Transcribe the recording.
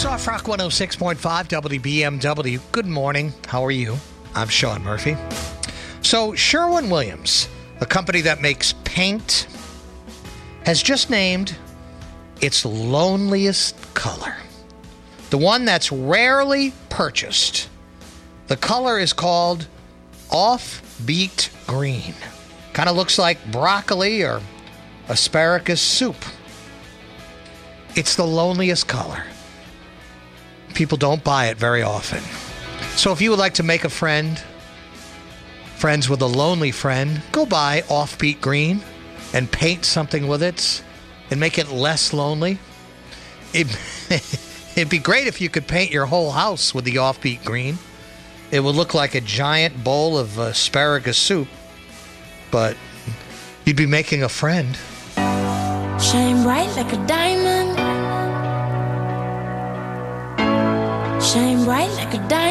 Soft Rock 106.5 WBMW. Good morning. How are you? I'm Sean Murphy. So, Sherwin-Williams, a company that makes paint, has just named its loneliest color. The one that's rarely purchased. The color is called Offbeat Green. Kind of looks like broccoli or asparagus soup. It's the loneliest color. People don't buy it very often. So if you would like to make a friends with a lonely friend, go buy Offbeat Green and paint something with it and make it less lonely. It'd be great if you could paint your whole house with the Offbeat Green. It would look like a giant bowl of asparagus soup, but you'd be making a friend. Shine bright like a diamond. Shine bright like a diamond.